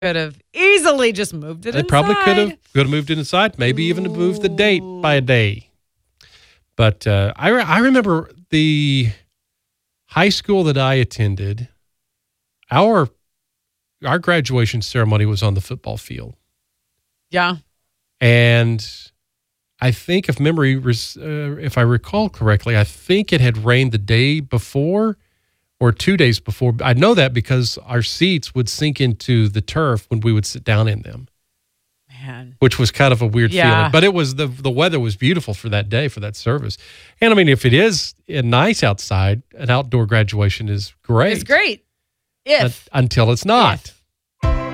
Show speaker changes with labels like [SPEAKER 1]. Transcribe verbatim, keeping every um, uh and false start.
[SPEAKER 1] Could have easily just moved it
[SPEAKER 2] They
[SPEAKER 1] inside.
[SPEAKER 2] probably could have could have moved it inside, maybe even moved the date by a day. But uh, I, re- I remember the high school that I attended, our our graduation ceremony was on the football field.
[SPEAKER 1] Yeah.
[SPEAKER 2] And I think if memory, res- uh, if I recall correctly, I think it had rained the day before or two days before. I know that because our seats would sink into the turf when we would sit down in them.
[SPEAKER 1] Man.
[SPEAKER 2] Which was kind of a weird
[SPEAKER 1] Yeah.
[SPEAKER 2] feeling. But it was the the weather was beautiful for that day, for that service. And I mean, if it is nice outside, an outdoor graduation is great.
[SPEAKER 1] It's great. If.
[SPEAKER 2] Un- until it's not.
[SPEAKER 1] If.